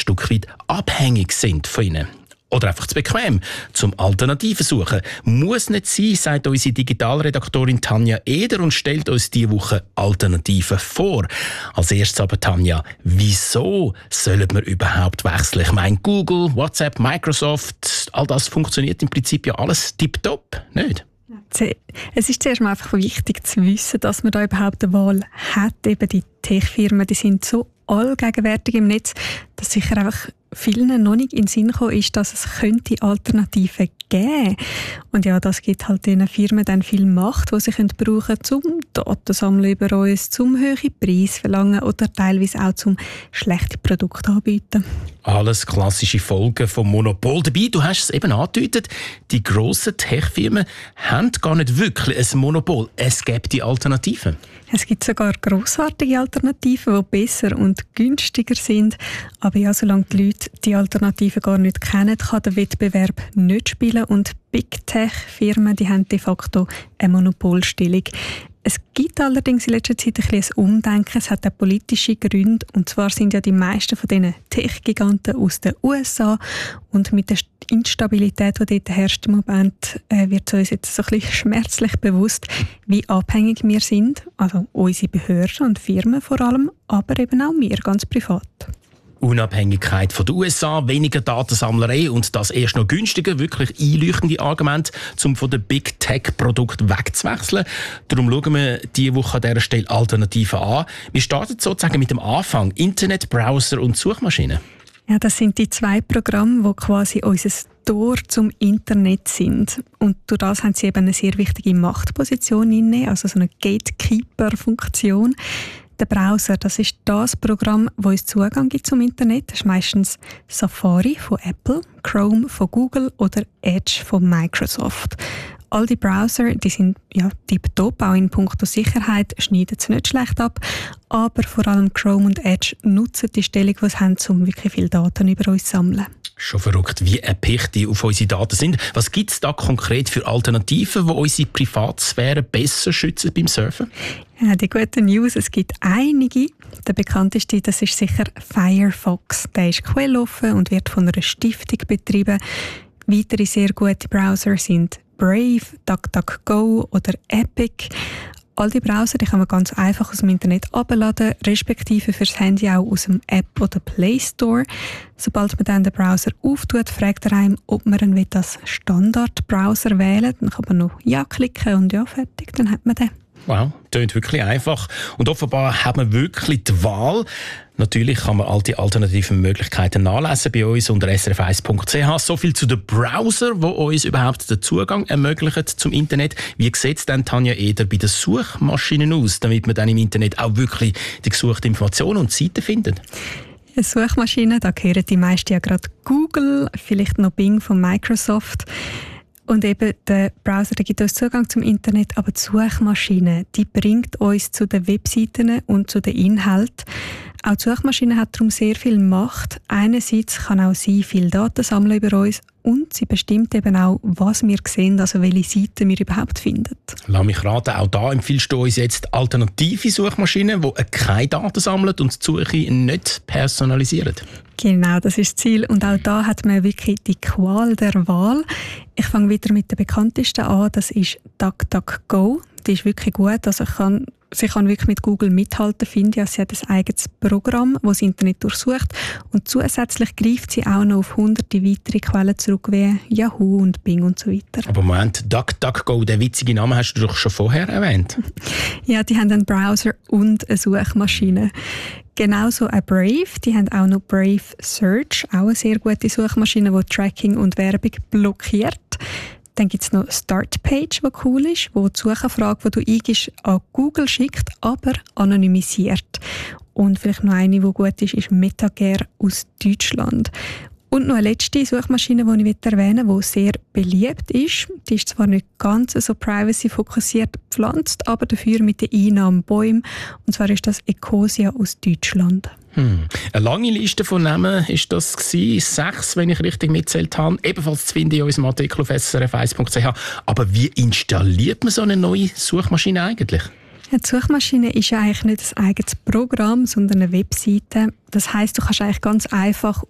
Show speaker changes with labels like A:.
A: Stück weit abhängig sind von ihnen. Oder einfach zu bequem, zum Alternativen suchen. Muss nicht sein, sagt unsere Digitalredaktorin Tanja Eder und stellt uns diese Woche Alternativen vor. Als erstes aber, Tanja, wieso sollen wir überhaupt wechseln? Ich meine, Google, WhatsApp, Microsoft, all das funktioniert im Prinzip ja alles tipptopp, nicht?
B: Es ist zuerst mal einfach wichtig zu wissen, dass man da überhaupt eine Wahl hat. Eben die Tech-Firmen, die sind so allgegenwärtig im Netz, dass sicher einfach vielen noch nicht in den Sinn gekommen ist, dass es könnte Alternativen geben. Und ja, das gibt halt den Firmen dann viel Macht, die sie brauchen können, zum Daten sammeln über uns, zum höhere Preise verlangen oder teilweise auch zum schlechte Produkte anbieten.
A: Alles klassische Folgen vom Monopol. Dabei, du hast es eben angedeutet, die grossen Tech-Firmen haben gar nicht wirklich ein Monopol. Es gibt die Alternativen.
B: Es gibt sogar grossartige Alternativen, die besser und günstiger sind. Aber ja, solange die Leute die Alternativen gar nicht kennen, kann der Wettbewerb nicht spielen. Und Big Tech-Firmen, die haben de facto eine Monopolstellung. Es gibt allerdings in letzter Zeit ein bisschen ein Umdenken. Es hat auch politische Gründe. Und zwar sind ja die meisten von diesen Tech-Giganten aus den USA. Und mit der Instabilität, die dort herrscht im Moment, wird uns jetzt so ein bisschen schmerzlich bewusst, wie abhängig wir sind. Also unsere Behörden und Firmen vor allem, aber eben auch wir ganz privat.
A: Unabhängigkeit von den USA, weniger Datensammlerei und das erst noch günstiger, wirklich einleuchtende Argument, um von den Big Tech-Produkten wegzuwechseln. Darum schauen wir diese Woche an dieser Stelle Alternativen an. Wir starten sozusagen mit dem Anfang. Internet, Browser und Suchmaschinen.
B: Ja, das sind die zwei Programme, die quasi unser Tor zum Internet sind. Und durch das haben sie eben eine sehr wichtige Machtposition inne, also so eine Gatekeeper-Funktion. Der Browser, das ist das Programm, das uns Zugang gibt zum Internet. Das ist meistens Safari von Apple, Chrome von Google oder Edge von Microsoft. All die Browser, die sind ja tipptopp, auch in puncto Sicherheit schneiden sie nicht schlecht ab. Aber vor allem Chrome und Edge nutzen die Stellung, die sie haben, um wirklich viele Daten über uns zu sammeln.
A: Schon verrückt, wie erpicht die auf unsere Daten sind. Was gibt es da konkret für Alternativen, die unsere Privatsphäre besser schützen beim Surfen?
B: Ja, die gute News, es gibt einige. Der bekannteste, das ist sicher Firefox. Der ist quelloffen und wird von einer Stiftung betrieben. Weitere sehr gute Browser sind Brave, DuckDuckGo oder Epic. All die Browser, die kann man ganz einfach aus dem Internet herunterladen, respektive fürs Handy auch aus dem App oder Play Store. Sobald man dann den Browser auftut, fragt er einem, ob man ihn als Standard-Browser wählen. Dann kann man noch Ja klicken und ja, fertig, dann hat man den.
A: Wow, klingt wirklich einfach. Und offenbar hat man wirklich die Wahl. Natürlich kann man all die alternativen Möglichkeiten nachlesen bei uns unter srf1.ch. So viel zu den Browser, die uns überhaupt den Zugang ermöglichen zum Internet. Wie sieht es denn, Tanja Eder, bei den Suchmaschinen aus, damit man dann im Internet auch wirklich die gesuchten Informationen und Seiten findet?
B: Suchmaschinen, da gehören die meisten ja gerade Google, vielleicht noch Bing von Microsoft. Und eben der Browser, der gibt uns Zugang zum Internet, aber die Suchmaschine, die bringt uns zu den Webseiten und zu den Inhalten. Auch die Suchmaschine hat darum sehr viel Macht. Einerseits kann auch sie viel Daten sammeln über uns und sie bestimmt eben auch, was wir sehen, also welche Seiten wir überhaupt finden.
A: Lass mich raten, auch da empfiehlst du uns jetzt alternative Suchmaschinen, die keine Daten sammeln und die Suche nicht personalisieren.
B: Genau, das ist das Ziel. Und auch da hat man wirklich die Qual der Wahl. Ich fange wieder mit der bekanntesten an, das ist DuckDuckGo. Die ist wirklich gut, also sie kann wirklich mit Google mithalten, finde ich. Sie hat ein eigenes Programm, das das Internet durchsucht. Und zusätzlich greift sie auch noch auf hunderte weitere Quellen zurück, wie Yahoo und Bing und so weiter.
A: Aber Moment, DuckDuckGo, den witzigen Namen hast du doch schon vorher erwähnt.
B: Ja, die haben einen Browser und eine Suchmaschine. Genauso auch Brave, die haben auch noch Brave Search, auch eine sehr gute Suchmaschine, die Tracking und Werbung blockiert. Dann gibt es noch Startpage, die cool ist, wo die Suchanfrage, die du eingibst, an Google schickt, aber anonymisiert. Und vielleicht noch eine, die gut ist Metager aus Deutschland. Und noch eine letzte Suchmaschine, die ich erwähnen will, die sehr beliebt ist. Die ist zwar nicht ganz so privacy-fokussiert gepflanzt, aber dafür mit den Einnahmen Bäumen. Und zwar ist das Ecosia aus Deutschland.
A: Eine lange Liste von Namen ist das gewesen. 6, wenn ich richtig mitzählt habe. Ebenfalls zu finden in unserem Artikel auf srf1.ch. Aber wie installiert man so eine neue Suchmaschine eigentlich?
B: Die Suchmaschine ist ja eigentlich nicht ein eigenes Programm, sondern eine Webseite. Das heisst, du kannst eigentlich ganz einfach